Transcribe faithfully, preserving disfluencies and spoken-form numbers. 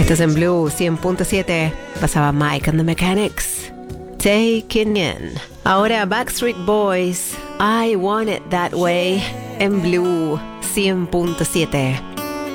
Estás en Blue cien punto siete. Pasaba Mike and the Mechanics. Taking in. Ahora Backstreet Boys. I Want It That Way. En Blue cien punto siete.